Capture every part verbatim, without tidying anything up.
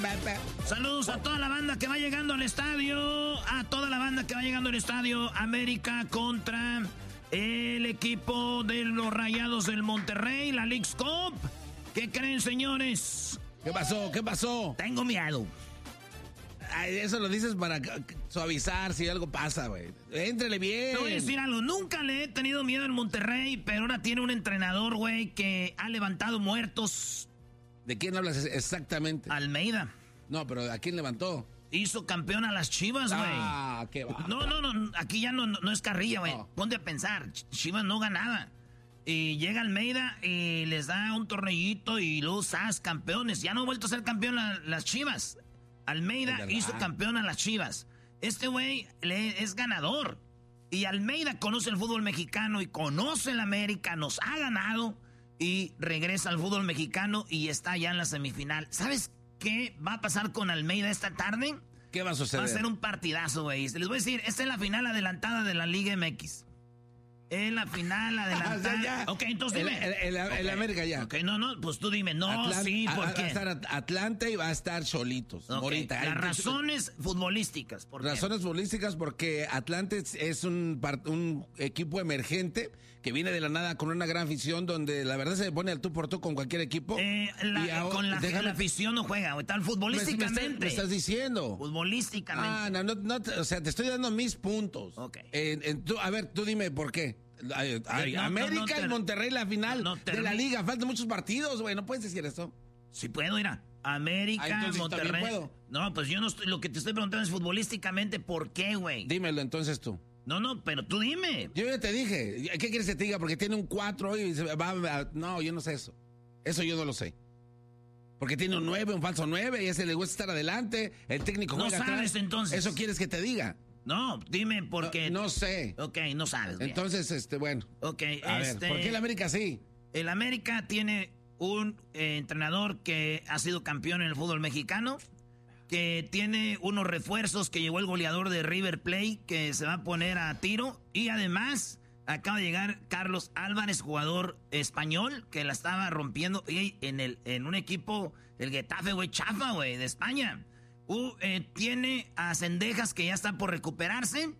Saludos a toda la banda que va llegando al estadio. A toda la banda que va llegando al estadio. América contra el equipo de los Rayados del Monterrey, la Leagues Cup. ¿Qué creen, señores? ¿Qué pasó? ¿Qué pasó? Tengo miedo. Ay, eso lo dices para suavizar si algo pasa, güey. Éntrele bien. Te voy a decir algo. Nunca le he tenido miedo al Monterrey, pero ahora tiene un entrenador, güey, que ha levantado muertos. ¿De quién hablas exactamente? Almeida. No, pero ¿a quién levantó? Hizo campeón a las Chivas, güey. Ah, qué va. No, no, no. Aquí ya no, no, no es carrilla, güey. No. Ponte a pensar. Chivas no ganaba. Y llega Almeida y les da un tornillito y luego ¡zas! Campeones. Ya no ha vuelto a ser campeón la, las Chivas. Almeida hizo campeón a las Chivas. Este güey es ganador. Y Almeida conoce el fútbol mexicano y conoce el América, nos ha ganado y regresa al fútbol mexicano y está ya en la semifinal. ¿Sabes qué va a pasar con Almeida esta tarde? ¿Qué va a suceder? Va a ser un partidazo, güey. Les voy a decir, esta es la final adelantada de la Liga M X. Es la final adelantada. O sea, ok, entonces dime. El, el, el, okay. el América ya. Ok, no, no, pues tú dime. No, Atlant sí, ¿por a, qué? Va a estar Atlanta y va a estar Cholitos. Okay. Morita. Las Ay, razones futbolísticas. ¿Por razones qué? futbolísticas porque Atlanta es un, un equipo emergente que viene de la nada con una gran afición donde la verdad se pone al tú por tú con cualquier equipo. Eh, la, y ahora, con la, déjame, la afición no juega, güey. Tal futbolísticamente. Me, me, me, estás diciendo. Futbolísticamente. Ah, no, no, no, o sea, te estoy dando mis puntos. Ok. Eh, en, tú, a ver, tú dime por qué. Ay, ay, no, América no, no, y Monterrey la final no, de la liga. Faltan muchos partidos, güey. No puedes decir eso. Sí puedo, mira. América, ah, Monterrey. Puedo. No, pues yo no estoy, lo que te estoy preguntando es futbolísticamente por qué, güey. Dímelo entonces tú. No, no, pero tú dime. Yo ya te dije. ¿Qué quieres que te diga? Porque tiene un cuatro y se va a... No, yo no sé eso. Eso yo no lo sé. Porque tiene un nueve, un falso nueve y ese le gusta estar adelante. El técnico no juega sabes atrás. Entonces. ¿Eso quieres que te diga? No, dime por qué. No, no sé. Ok, no sabes. Bien. Entonces, este, bueno. Ok, a este. Ver, ¿por qué el América sí? El América tiene un eh, entrenador que ha sido campeón en el fútbol mexicano, que tiene unos refuerzos, que llegó el goleador de River Plate, que se va a poner a tiro, y además acaba de llegar Carlos Álvarez, jugador español, que la estaba rompiendo y en, el, en un equipo, el Getafe, güey, chafa, güey, de España. Uh, eh, tiene a Cendejas que ya está por recuperarse.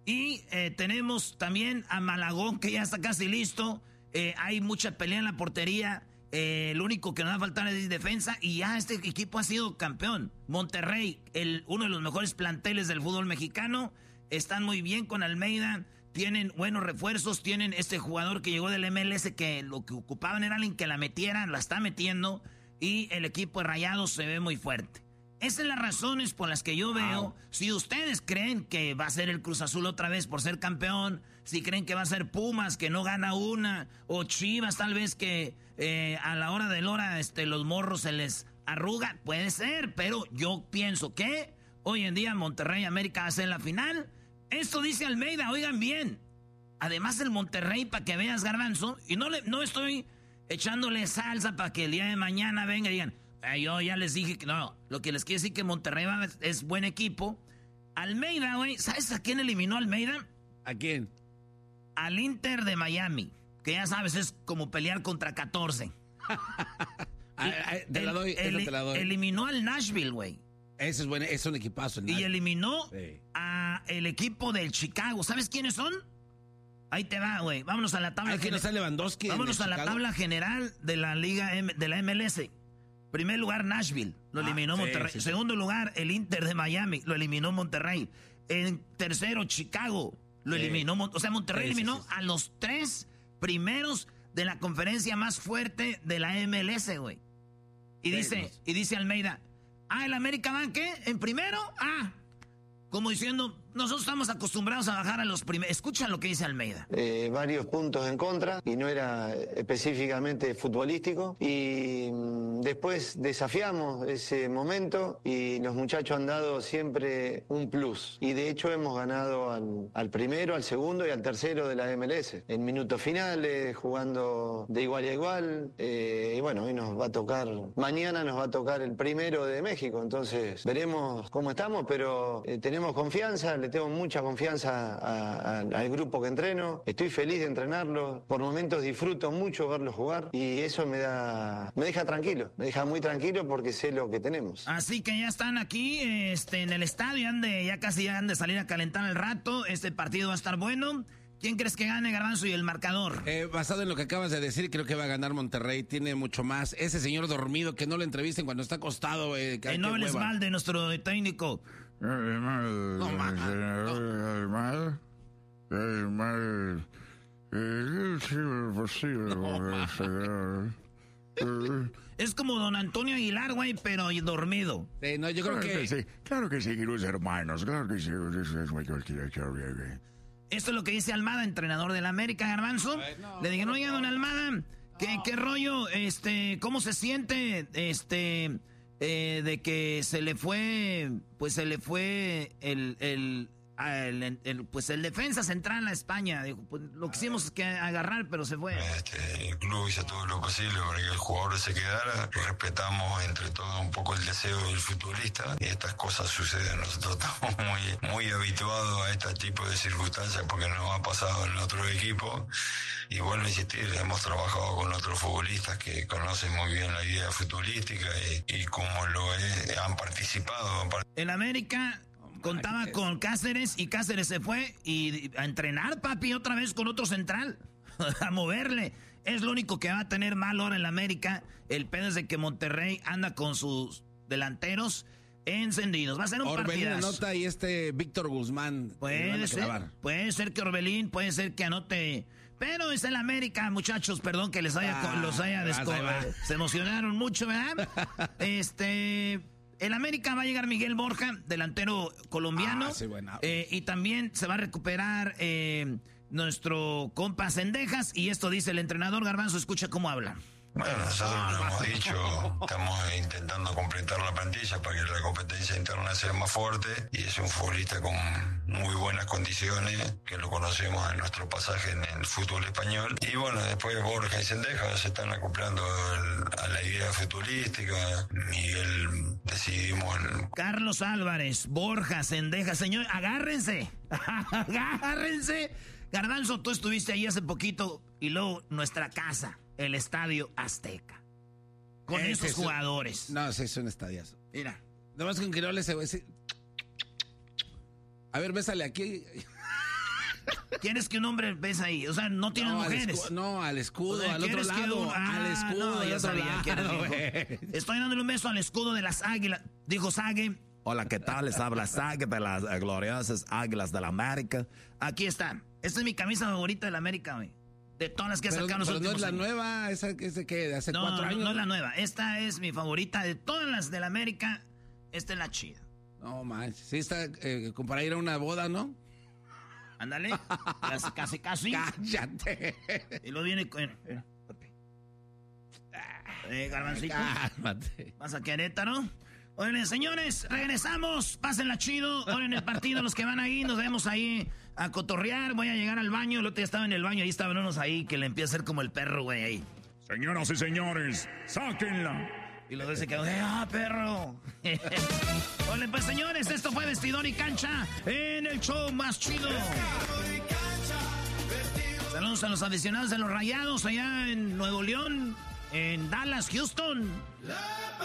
Y eh, tenemos también a Malagón que ya está casi listo. Eh, hay mucha pelea en la portería. Eh, lo único que nos va a faltar es defensa. Y ya este equipo ha sido campeón. Monterrey, el, uno de los mejores planteles del fútbol mexicano. Están muy bien con Almeida. Tienen buenos refuerzos. Tienen este jugador que llegó del M L S que lo que ocupaban era alguien que la metiera. La está metiendo. Y el equipo de Rayados se ve muy fuerte. Esas son las razones por las que yo veo, wow. Si ustedes creen que va a ser el Cruz Azul otra vez por ser campeón, si creen que va a ser Pumas que no gana una, o Chivas tal vez que eh, a la hora de la hora este, los morros se les arruga, puede ser, pero yo pienso que hoy en día Monterrey América va a ser la final. Esto dice Almeida, oigan bien. Además el Monterrey, para que veas, Garbanzo, y no, le, no estoy echándole salsa para que el día de mañana venga y digan... Yo ya les dije que no, lo que les quiero decir que Monterrey es buen equipo. Almeida, güey, ¿sabes a quién eliminó Almeida? ¿A quién? Al Inter de Miami, que ya sabes, es como pelear contra catorce. te la doy, el, esa te la doy. Eliminó al Nashville, güey. Ese es bueno, es un equipazo. Y eliminó sí. a el equipo del Chicago. ¿Sabes quiénes son? Ahí te va, güey. Vámonos a la tabla. ¿Quién está Lewandowski? Vámonos a la tabla general de la Liga M, de la M L S. Primer lugar, Nashville, lo ah, eliminó sí, Monterrey. Sí, sí. Segundo lugar, el Inter de Miami, lo eliminó Monterrey. En tercero, Chicago, lo sí. eliminó. O sea, Monterrey sí, eliminó sí, sí. a los tres primeros de la conferencia más fuerte de la M L S, güey. Y sí, dice, no. y dice Almeida, ah, el América va, ¿qué? ¿En primero? Ah, como diciendo, nosotros estamos acostumbrados a bajar a los primeros. Escucha lo que dice Almeida. Eh, varios puntos en contra y no era específicamente futbolístico. Y mmm, después desafiamos ese momento y los muchachos han dado siempre un plus. Y de hecho hemos ganado al, al primero, al segundo y al tercero de la M L S. En minutos finales, jugando de igual a igual. Eh, y bueno, hoy nos va a tocar, mañana nos va a tocar el primero de México. Entonces veremos cómo estamos, pero eh, tenemos confianza. le tengo mucha confianza a, a, al grupo que entreno, estoy feliz de entrenarlo, por momentos disfruto mucho verlo jugar y eso me da, me deja tranquilo, me deja muy tranquilo porque sé lo que tenemos. Así que ya están aquí este, en el estadio, han de, ya casi ya han de salir a calentar el rato, este partido va a estar bueno. ¿Quién crees que gane, Garbanzo, y el marcador? Eh, basado en lo que acabas de decir, creo que va a ganar Monterrey. Tiene mucho más. Ese señor dormido, que no lo entrevisten cuando está acostado. Eh, eh, no hables mal de nuestro técnico. No, ma, Es como don Antonio Aguilar, güey, pero dormido. Sí, no, yo creo claro que... que sí, claro que sí, los hermanos, claro que sí. Esto es lo que dice Almada, entrenador del América, Garbanzo. Ay, no, Le dijeron, oiga, don Almada, ¿qué, no. ¿qué rollo? Este, ¿cómo se siente? Este, eh, de que se le fue, pues se le fue el, el, el, el pues el defensa central a España. Dijo, pues lo quisimos que agarrar, pero se fue. Este, el club hizo todo lo posible para que el jugador se quedara. Respetamos entre todos un poco el deseo del futbolista y estas cosas suceden. Nosotros estamos muy, muy habituados a este tipo de circunstancias porque nos ha pasado en otro equipo. Y vuelvo a insistir, hemos trabajado con otros futbolistas que conocen muy bien la idea futbolística y, y como lo es, han participado. En América contaba con Cáceres y Cáceres se fue y a entrenar, papi, otra vez con otro central, a moverle. Es lo único que va a tener mal ahora en la América. El pedo es de que Monterrey anda con sus delanteros encendidos. Va a ser un Orbelín partidazo. anota y este Víctor Guzmán. Puede ser, puede ser que Orbelín, puede ser que anote. Pero es el América, muchachos, perdón que les haya, ah, los haya desco... Se emocionaron mucho, ¿verdad? este... El América va a llegar Miguel Borja, delantero colombiano. Ah, sí, bueno. eh, y también se va a recuperar eh, nuestro compa Cendejas. Y esto dice el entrenador. Garbanzo, escucha cómo habla. Bueno, nosotros lo hemos dicho, estamos intentando completar la plantilla para que la competencia interna sea más fuerte y es un futbolista con muy buenas condiciones, que lo conocemos en nuestro pasaje en el fútbol español. Y bueno, después Borja y Cendejas se están acoplando el, a la idea futbolística. Miguel decidimos... El... Carlos Álvarez, Borja, Cendejas, señor, agárrense, agárrense. Garbanzo, tú estuviste ahí hace poquito y luego nuestra casa. El Estadio Azteca. Con ese esos jugadores. Un, no, ese es un estadiazo. Mira. Nomás con que no le se... A ver, bésale aquí. ¿Quieres que un hombre besa ahí? O sea, no tiene no, mujeres. Al no, al escudo, o sea, al otro lado. Un... Ah, al escudo, no, ya sabía que era. Estoy dándole un beso al escudo de las águilas. Dijo Sague. Hola, ¿qué tal? Les habla Sague de las eh, gloriosas Águilas de la América. Aquí está. Esta es mi camisa favorita de la América, güey. De todas las que he sacado pero, los pero últimos no es la años. nueva, esa que es de, ¿qué? de hace no, cuatro años. No, no es la nueva. Esta es mi favorita de todas las de la América. Esta es la chida. No manches, sí está eh, como para ir a una boda, ¿no? Ándale, casi, casi, casi. Cállate. Y lo viene con... Eh, eh, Garbancito. Cálmate. Vas a Querétaro. Oigan, señores, regresamos. Pásenla chido. Ahora en el partido, los que van ahí, nos vemos ahí a cotorrear. Voy a llegar al baño. El otro día estaba en el baño. Ahí estaban unos ahí que le empieza a hacer como el perro, güey, ahí. Señoras y señores, sáquenla. Y los dos se quedó, ¡ah, perro! Hola, pues, señores, esto fue Vestidor y Cancha en el show más chido. Saludos a los aficionados de los Rayados allá en Nuevo León, en Dallas, Houston.